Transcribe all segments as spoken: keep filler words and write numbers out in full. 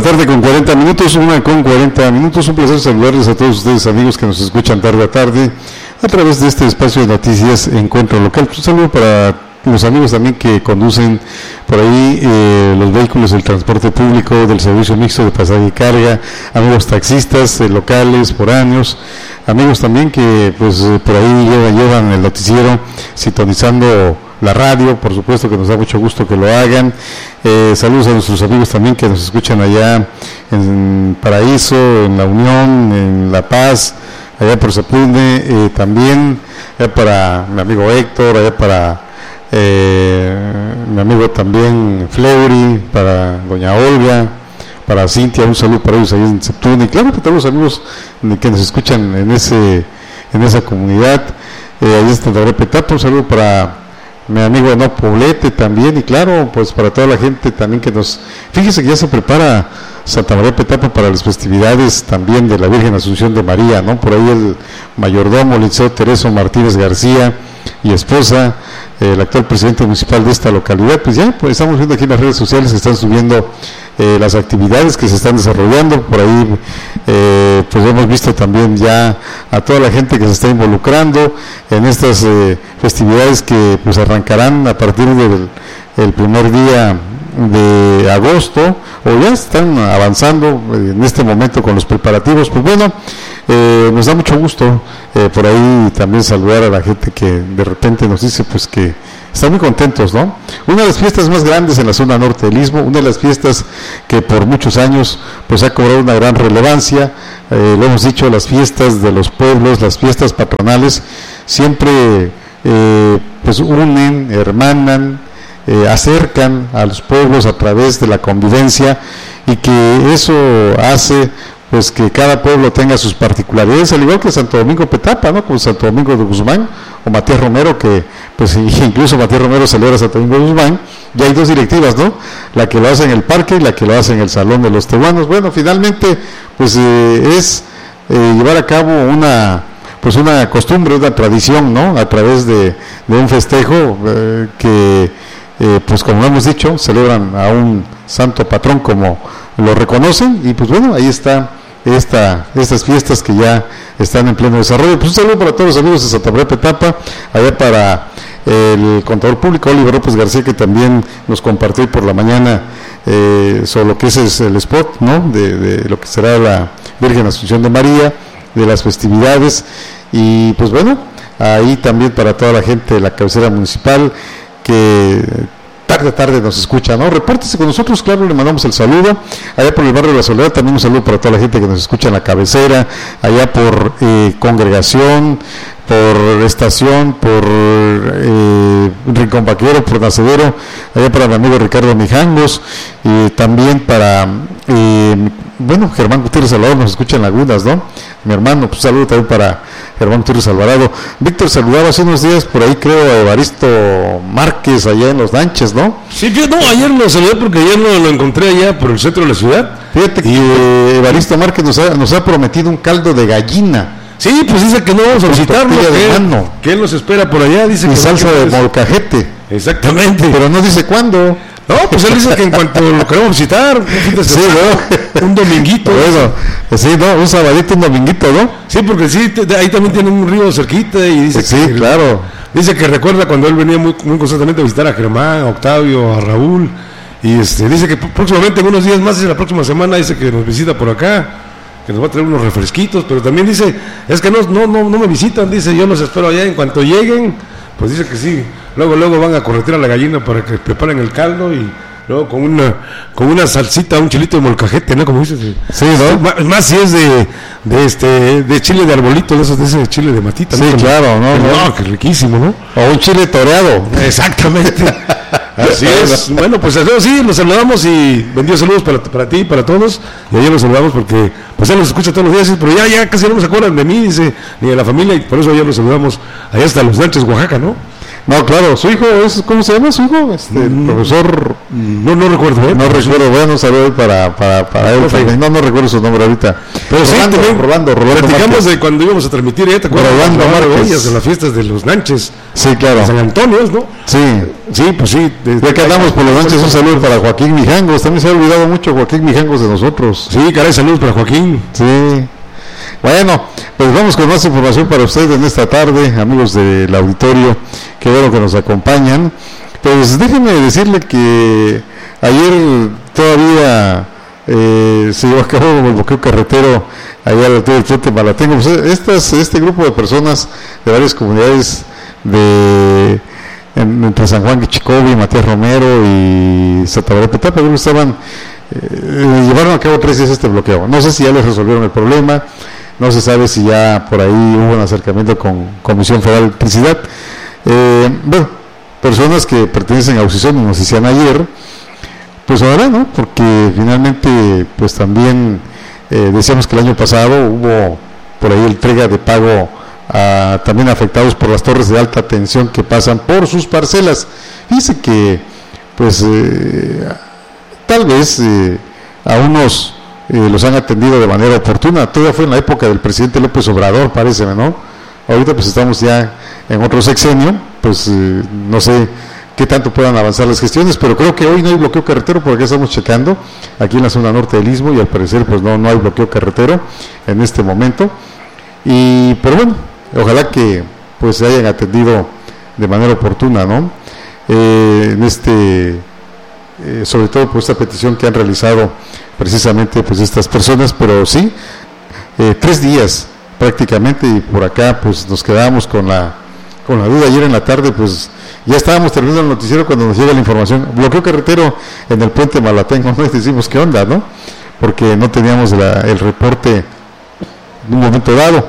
la tarde con cuarenta minutos, una con cuarenta minutos. Un placer saludarles a todos ustedes, amigos que nos escuchan tarde a tarde a través de este espacio de noticias Encuentro Local. Un saludo para los amigos también que conducen por ahí eh, los vehículos del transporte público, del servicio mixto de pasaje y carga, amigos taxistas eh, locales, foráneos, amigos también que pues eh, por ahí llevan, llevan el noticiero sintonizando la radio, por supuesto que nos da mucho gusto que lo hagan. Eh, saludos a nuestros amigos también que nos escuchan allá en Paraíso, en La Unión, en La Paz, allá por Zapune, eh, también allá para mi amigo Héctor, allá para eh, mi amigo también Fleury, para doña Olga, para Cintia, un saludo para ellos ahí en Zapune, y claro que todos los amigos que nos escuchan en ese en esa comunidad, eh, ahí en Santa María Petapa, un saludo para mi amigo No Poblete también, y claro, pues para toda la gente también que nos... Fíjese que ya se prepara Santa María Petapa para las festividades también de la Virgen Asunción de María, ¿no? Por ahí el mayordomo Liceo Tereso Martínez García y esposa, eh, el actual presidente municipal de esta localidad, pues ya pues estamos viendo aquí en las redes sociales que están subiendo eh, las actividades que se están desarrollando, por ahí eh, pues hemos visto también ya a toda la gente que se está involucrando en estas eh, festividades que pues arrancarán a partir del el primer día de agosto, o ya están avanzando en este momento con los preparativos. Pues bueno, eh, nos da mucho gusto eh, por ahí también saludar a la gente que de repente nos dice pues que están muy contentos, ¿no? Una de las fiestas más grandes en la zona norte del Istmo, una de las fiestas que por muchos años pues ha cobrado una gran relevancia, eh, lo hemos dicho, las fiestas de los pueblos, las fiestas patronales siempre eh, pues unen, hermanan, eh, acercan a los pueblos a través de la convivencia, y que eso hace pues que cada pueblo tenga sus particularidades, al igual que Santo Domingo Petapa, ¿no? Como Santo Domingo de Guzmán o Matías Romero, que pues incluso Matías Romero celebra Santo Domingo de Guzmán. Ya hay dos directivas, ¿no? La que lo hace en el parque y la que lo hace en el Salón de los Tehuanos. Bueno, finalmente pues eh, es eh, llevar a cabo una pues una costumbre, una tradición, ¿no? A través de, de un festejo eh, que eh, pues como hemos dicho, celebran a un santo patrón como lo reconocen, y pues bueno, ahí está esta, estas fiestas que ya están en pleno desarrollo. Pues un saludo para todos los amigos de Santa María Petapa, allá para el contador público Oliver López García, que también nos compartió por la mañana eh, sobre lo que es, es el spot, ¿no? De, de lo que será la Virgen Asunción de María, de las festividades, y pues bueno, ahí también para toda la gente de la cabecera municipal que tarde a tarde nos escucha, ¿no? Repórtese con nosotros, claro, le mandamos el saludo. Allá por el barrio de la Soledad también un saludo para toda la gente que nos escucha en la cabecera, allá por eh, Congregación, por Estación, por eh, Rincón Vaquero, por Nacedero, allá para mi amigo Ricardo Mijangos, y también para eh, bueno, Germán Gutiérrez Alvarado nos escucha en Lagunas, ¿no? Mi hermano, pues saludo también para Germán Gutiérrez Alvarado. Víctor saludaba hace unos días por ahí, creo, a Evaristo Márquez allá en Los Lanches, ¿no? Sí, yo no, ayer lo saludé porque ayer lo, lo encontré allá por el centro de la ciudad. Fíjate que eh, Evaristo Márquez nos ha, nos ha prometido un caldo de gallina. Sí, pues dice que no vamos a visitarlo, que, él, que él nos espera por allá, dice y que salsa de molcajete. Exactamente. Pero no dice cuándo. No, pues él dice que en cuanto lo queremos visitar, un, sí, ¿no? un dominguito. Bueno, sí, ¿no? Un sabadito, un dominguito, ¿no? Sí, porque sí, te, ahí también tienen un río cerquita y dice sí, que, claro. Dice que recuerda cuando él venía muy, muy constantemente a visitar a Germán, a Octavio, a Raúl, y este dice que próximamente, en unos días más, la próxima semana, dice que nos visita por acá, que nos va a traer unos refresquitos, pero también dice, es que no, no, no, no me visitan, dice, yo los espero allá, en cuanto lleguen, pues dice que sí, luego, luego van a corretear a la gallina para que preparen el caldo y luego con una, con una salsita, un chilito de molcajete, ¿no? Como dices, sí, ¿no? Más, más si es de, de este, de chile de arbolito, de esos, de ese chile de matita, sí, ¿no? claro, no, no, no, que riquísimo, ¿no? O un chile toreado. Exactamente. Así es. Bueno, pues sí, los saludamos y benditos saludos para, para ti y para todos. Y ayer los saludamos porque pues él los escucha todos los días, pero ya, ya casi no se acuerdan de mí, dice, ni de la familia, y por eso ayer los saludamos allá hasta Los Lanches, Oaxaca, ¿no? No, claro, su hijo es, ¿cómo se llama su hijo? Este, mm, el profesor... No, no recuerdo, ¿eh? No recuerdo, bueno, saludo para, para, para él, no, no, no recuerdo su nombre ahorita. Pero sí, Rolando, también, Rolando, Rolando platicamos Márquez. de cuando íbamos a transmitir, ¿eh? ¿Te acuerdas? Rolando Márquez. En las fiestas de los Nanches. Sí, claro. San Antonio, ¿no? Sí. Sí, pues sí. Ya que andamos por los Nanches, un saludo para Joaquín Mijangos. También se ha olvidado mucho Joaquín Mijangos de nosotros. Sí, caray, saludos para Joaquín. Sí. Bueno, pues vamos con más información para ustedes en esta tarde, amigos del auditorio, qué bueno que nos acompañan. Pues déjenme decirle que ayer todavía eh, se llevó a cabo el bloqueo carretero allá al altura del Puente Malatengo. Pues estas, este grupo de personas de varias comunidades de en, entre San Juan Quichicobi, Matías Romero y Santa María Petapa, estaban eh, llevaron a cabo tres días este bloqueo. No sé si ya les resolvieron el problema. No se sabe si ya por ahí hubo un acercamiento con Comisión Federal de Electricidad. Eh, bueno, personas que pertenecen a Auxisión y nos decían ayer, pues ahora, ¿no? Porque finalmente, pues también eh, decíamos que el año pasado hubo por ahí entrega de pago a también afectados por las torres de alta tensión que pasan por sus parcelas. Dice que, pues, eh, tal vez eh, a unos... Eh, los han atendido de manera oportuna. Todavía fue en la época del presidente López Obrador, parece, ¿no? Ahorita pues estamos ya en otro sexenio, pues eh, no sé qué tanto puedan avanzar las gestiones, pero creo que hoy no hay bloqueo carretero porque estamos checando aquí en la zona norte del Istmo y al parecer pues no, no hay bloqueo carretero en este momento. Y pero bueno, ojalá que pues se hayan atendido de manera oportuna, ¿no? Eh, en este... Eh, sobre todo por esta petición que han realizado precisamente pues estas personas, pero sí, eh, tres días prácticamente, y por acá pues nos quedamos con la con la duda. Ayer en la tarde pues ya estábamos terminando el noticiero cuando nos llega la información, bloqueo carretero en el puente Malatengo, nos decimos qué onda, ¿no? Porque no teníamos la, el reporte en un momento dado,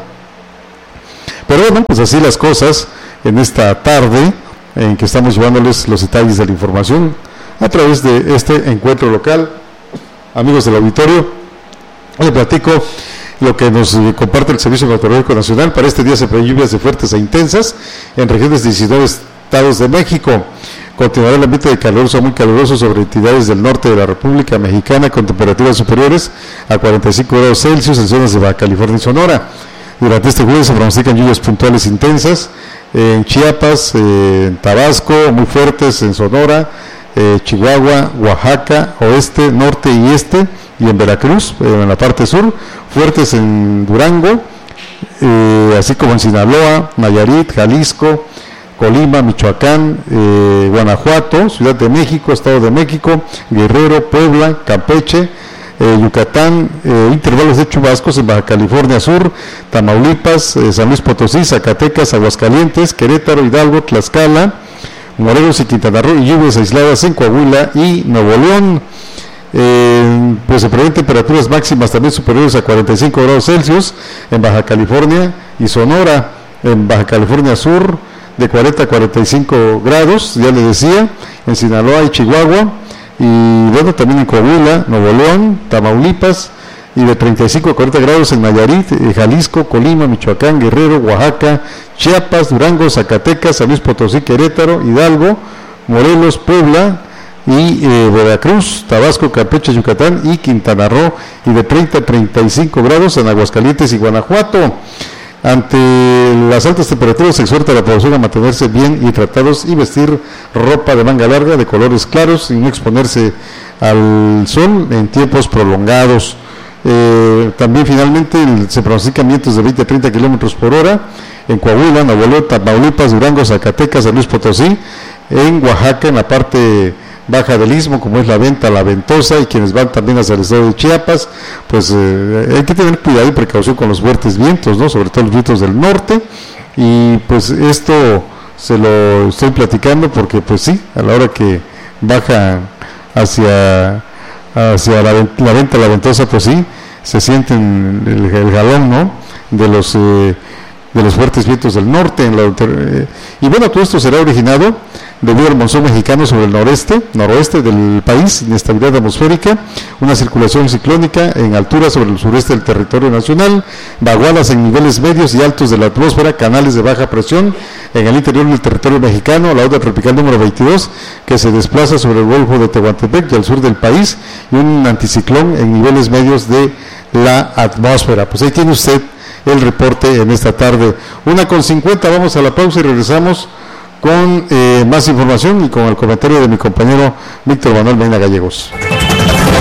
pero bueno, pues así las cosas en esta tarde en que estamos llevándoles los detalles de la información a través de este encuentro local. Amigos del auditorio, les platico lo que nos eh, comparte el Servicio Meteorológico Nacional. Para este día se prevén lluvias de fuertes e intensas en regiones de diecinueve estados de México. Continuará el ambiente de caluroso a muy caluroso sobre entidades del norte de la República Mexicana con temperaturas superiores a cuarenta y cinco grados Celsius en zonas de Baja California y Sonora. Durante este jueves se pronostican lluvias puntuales intensas en Chiapas, eh, en Tabasco, muy fuertes en Sonora, Eh, Chihuahua, Oaxaca, oeste, norte y este, y en Veracruz, eh, en la parte sur, fuertes en Durango, eh, así como en Sinaloa, Nayarit, Jalisco, Colima, Michoacán, eh, Guanajuato, Ciudad de México, Estado de México, Guerrero, Puebla, Campeche, eh, Yucatán, eh, intervalos de chubascos en Baja California Sur, Tamaulipas, eh, San Luis Potosí, Zacatecas, Aguascalientes, Querétaro, Hidalgo, Tlaxcala, Morelos y Quintana Roo, y lluvias aisladas en Coahuila y Nuevo León. Eh, pues se prevén temperaturas máximas también superiores a cuarenta y cinco grados Celsius en Baja California y Sonora, en Baja California Sur de cuarenta a cuarenta y cinco grados, ya les decía, en Sinaloa y Chihuahua, y bueno, también en Coahuila, Nuevo León, Tamaulipas, y de treinta y cinco a cuarenta grados en Nayarit, eh, Jalisco, Colima, Michoacán, Guerrero, Oaxaca, Chiapas, Durango, Zacatecas, San Luis Potosí, Querétaro, Hidalgo, Morelos, Puebla y eh, Veracruz, Tabasco, Campeche, Yucatán y Quintana Roo, y de treinta a treinta y cinco grados en Aguascalientes y Guanajuato. Ante las altas temperaturas se exhorta a la población a mantenerse bien hidratados y vestir ropa de manga larga de colores claros y no exponerse al sol en tiempos prolongados. Eh, también finalmente el, se pronostican vientos de veinte a treinta kilómetros por hora en Coahuila, Nuevo León, Tamaulipas, Durango, Zacatecas, San Luis Potosí, en Oaxaca, en la parte baja del Istmo, como es la Venta, la Ventosa, y quienes van también hacia el estado de Chiapas, pues eh, hay que tener cuidado y precaución con los fuertes vientos, ¿no? Sobre todo los vientos del norte, y pues esto se lo estoy platicando porque pues sí, a la hora que baja hacia hacia la, la Venta, la Ventosa, pues sí, se sienten el, el jalón, ¿no? De los eh, de los fuertes vientos del norte. En la, eh, y bueno, todo esto será originado debido al monzón mexicano sobre el noreste, noroeste del país, inestabilidad atmosférica, una circulación ciclónica en altura sobre el sureste del territorio nacional, vaguadas en niveles medios y altos de la atmósfera, canales de baja presión en el interior del territorio mexicano, la onda tropical número veintidós que se desplaza sobre el Golfo de Tehuantepec y al sur del país, y un anticiclón en niveles medios de la atmósfera. Pues ahí tiene usted el reporte en esta tarde. Una con cincuenta, vamos a la pausa y regresamos con eh, más información y con el comentario de mi compañero Víctor Manuel Mena Gallegos.